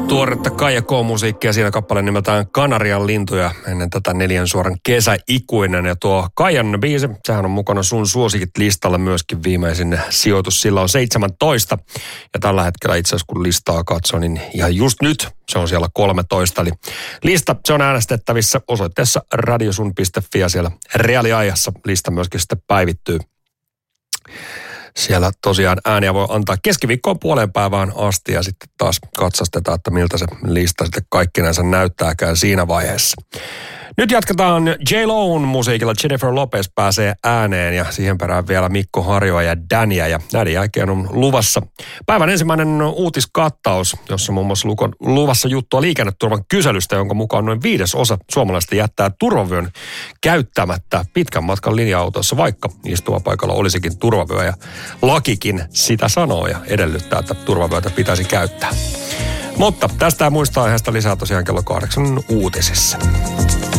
Tuoretta Kaija K-musiikkia, siinä kappale nimeltään Kanarian lintuja ennen tätä 4 suoran kesäikuinen. Ja tuo Kaijan biisi, sehän on mukana sun suosikit listalla myöskin, viimeisin sijoitus sillä on 17. Ja tällä hetkellä itse asiassa kun listaa katsoo, niin ihan just nyt se on siellä 13. Eli lista, se on äänestettävissä osoitteessa radiosun.fi ja siellä reaaliajassa lista myöskin sitten päivittyy. Siellä tosiaan ääniä voi antaa keskiviikkoon puoleen päivään asti ja sitten taas katsastetaan, että miltä se lista sitten kaikkinensa näyttääkään siinä vaiheessa. Nyt jatketaan J.Lo'n musiikilla. Jennifer Lopez pääsee ääneen ja siihen perään vielä Mikko Harjoa ja Dania. Ja näiden jälkeen on luvassa päivän ensimmäinen uutiskattaus, jossa muun muassa luvassa juttua liikenneturvan kyselystä, jonka mukaan noin 5% suomalaisista jättää turvavyön käyttämättä pitkän matkan linja-autoissa, vaikka istumapaikalla olisikin turvavyö. Ja lakikin sitä sanoo ja edellyttää, että turvavyötä pitäisi käyttää. Mutta tästä ja muista aiheesta lisää tosiaan kello 8 uutisissa.